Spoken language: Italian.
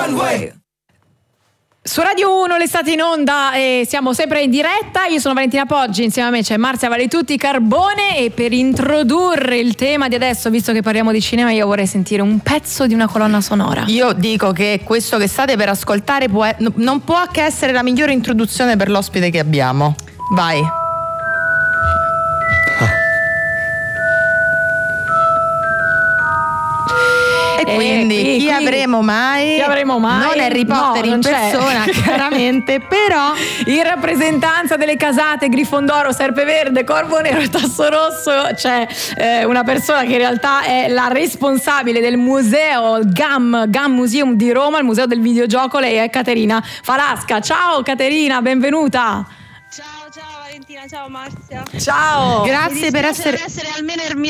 One Way. Su Radio 1 l'estate in onda e siamo sempre in diretta. Io sono Valentina Poggi, insieme a me c'è Marzia Valetutti Carbone, e per introdurre il tema di adesso, visto che parliamo di cinema, io vorrei sentire un pezzo di una colonna sonora. Io dico che questo che state per ascoltare non può che essere la migliore introduzione per l'ospite che abbiamo. Vai. E quindi chi avremo mai? Chi avremo mai? Non Harry Potter in persona, chiaramente, però in rappresentanza delle casate Grifondoro, Serpeverde, Corvo Nero e Tasso Rosso c'è una persona che in realtà è la responsabile del museo GAM Museum di Roma, il museo del videogioco. Lei è Caterina Falasca. Ciao Caterina, benvenuta. Ciao Valentina, ciao Marzia. Ciao. Grazie per essere almeno